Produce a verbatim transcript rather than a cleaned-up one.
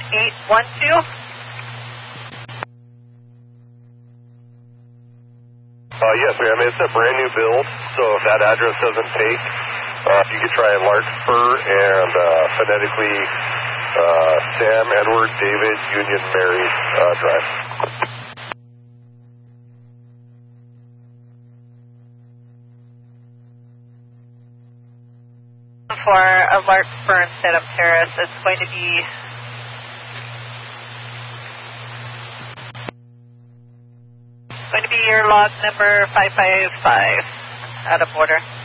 eight one two. Uh, yes, ma'am. It's a brand new build, so if that address doesn't take, uh, you could try Larkspur and uh, phonetically uh, Sam, Edward, David, Union, Mary uh, Drive. For a Larkspur instead of Terrace, it's going to be going to be your log number five five five out of order.